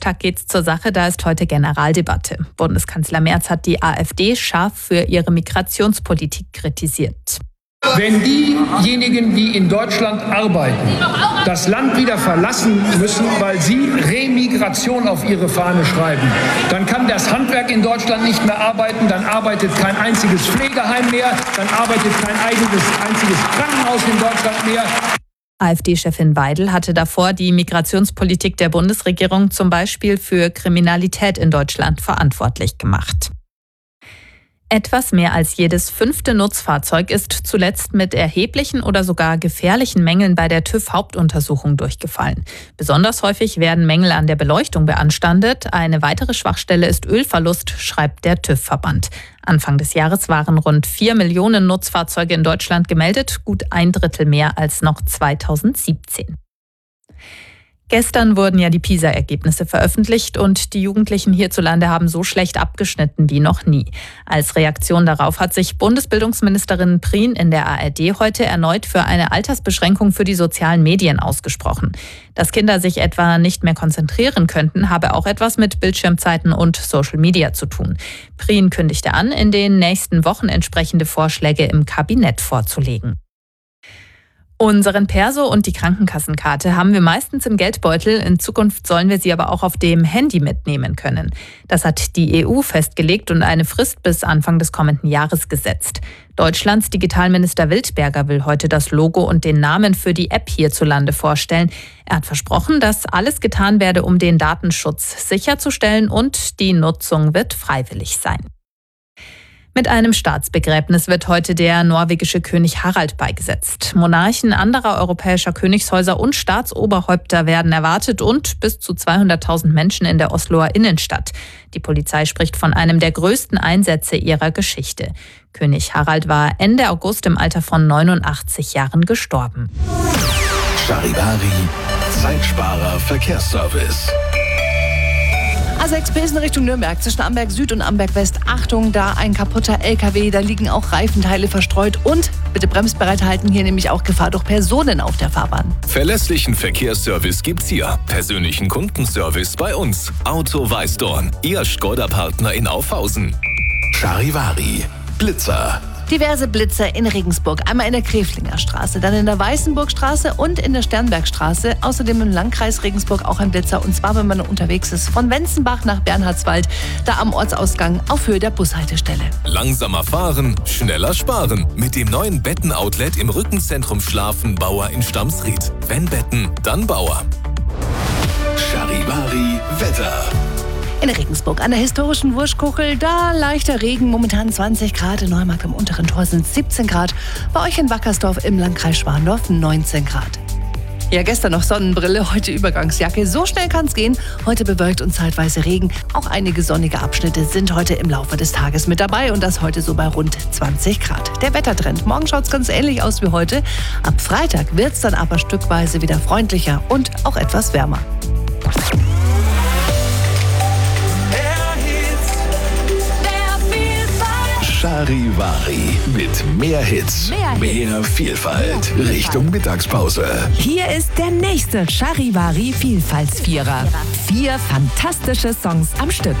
Bundestag geht's zur Sache, da ist heute Generaldebatte. Bundeskanzler Merz hat die AfD scharf für ihre Migrationspolitik kritisiert. Wenn diejenigen, die in Deutschland arbeiten, das Land wieder verlassen müssen, weil sie Remigration auf ihre Fahne schreiben, dann kann das Handwerk in Deutschland nicht mehr arbeiten, dann arbeitet kein einziges Pflegeheim mehr, dann arbeitet kein einziges Krankenhaus in Deutschland mehr. AfD-Chefin Weidel hatte davor die Migrationspolitik der Bundesregierung zum Beispiel für Kriminalität in Deutschland verantwortlich gemacht. Etwas mehr als jedes 5. Nutzfahrzeug ist zuletzt mit erheblichen oder sogar gefährlichen Mängeln bei der TÜV-Hauptuntersuchung durchgefallen. Besonders häufig werden Mängel an der Beleuchtung beanstandet. Eine weitere Schwachstelle ist Ölverlust, schreibt der TÜV-Verband. Anfang des Jahres waren rund 4 Millionen Nutzfahrzeuge in Deutschland gemeldet, gut 1/3 mehr als noch 2017. Gestern wurden ja die PISA-Ergebnisse veröffentlicht und die Jugendlichen hierzulande haben so schlecht abgeschnitten wie noch nie. Als Reaktion darauf hat sich Bundesbildungsministerin Prien in der ARD heute erneut für eine Altersbeschränkung für die sozialen Medien ausgesprochen. Dass Kinder sich etwa nicht mehr konzentrieren könnten, habe auch etwas mit Bildschirmzeiten und Social Media zu tun. Prien kündigte an, in den nächsten Wochen entsprechende Vorschläge im Kabinett vorzulegen. Unseren Perso und die Krankenkassenkarte haben wir meistens im Geldbeutel. In Zukunft sollen wir sie aber auch auf dem Handy mitnehmen können. Das hat die EU festgelegt und eine Frist bis Anfang des kommenden Jahres gesetzt. Deutschlands Digitalminister Wildberger will heute das Logo und den Namen für die App hierzulande vorstellen. Er hat versprochen, dass alles getan werde, um den Datenschutz sicherzustellen, und die Nutzung wird freiwillig sein. Mit einem Staatsbegräbnis wird heute der norwegische König Harald beigesetzt. Monarchen anderer europäischer Königshäuser und Staatsoberhäupter werden erwartet und bis zu 200.000 Menschen in der Osloer Innenstadt. Die Polizei spricht von einem der größten Einsätze ihrer Geschichte. König Harald war Ende August im Alter von 89 Jahren gestorben. Charivari, Zeitsparer Verkehrsservice. A6 Pilsen Richtung Nürnberg, zwischen Amberg Süd und Amberg West. Achtung, da ein kaputter LKW, da liegen auch Reifenteile verstreut. Und bitte bremsbereit halten, hier nämlich auch Gefahr durch Personen auf der Fahrbahn. Verlässlichen Verkehrsservice gibt's hier. Persönlichen Kundenservice bei uns. Auto Weißdorn, Ihr Škoda-Partner in Aufhausen. Charivari, Blitzer. Diverse Blitzer in Regensburg. Einmal in der Kreflinger Straße, dann in der Weißenburgstraße und in der Sternbergstraße. Außerdem im Landkreis Regensburg auch ein Blitzer. Und zwar, wenn man unterwegs ist von Wenzenbach nach Bernhardswald, da am Ortsausgang auf Höhe der Bushaltestelle. Langsamer fahren, schneller sparen. Mit dem neuen Betten-Outlet im Rückenzentrum Schlafen Bauer in Stamsried. Wenn Betten, dann Bauer. Charivari Wetter. In Regensburg an der historischen Wurschkuchel, da leichter Regen, momentan 20 Grad. In Neumarkt am Unteren Tor sind 17 Grad. Bei euch in Wackersdorf im Landkreis Schwandorf 19 Grad. Ja, gestern noch Sonnenbrille, heute Übergangsjacke. So schnell kann's gehen. Heute bewölkt und zeitweise Regen. Auch einige sonnige Abschnitte sind heute im Laufe des Tages mit dabei. Und das heute so bei rund 20 Grad. Der Wettertrend. Morgen schaut's ganz ähnlich aus wie heute. Ab Freitag wird's dann aber stückweise wieder freundlicher und auch etwas wärmer. Charivari mit mehr Hits, mehr Vielfalt. Richtung Mittagspause. Hier ist der nächste Charivari Vielfaltsvierer. 4 fantastische Songs am Stück.